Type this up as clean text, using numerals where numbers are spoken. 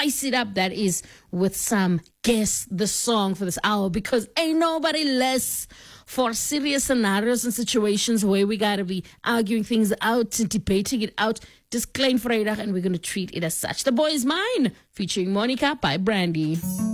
spice it up, that is, with some Guess the Song for this hour, because ain't nobody less for serious scenarios and situations where we got to be arguing things out and debating it out. Just Klein Vrydag, and we're going to treat it as such. The Boy Is Mine, featuring Monica by Brandy.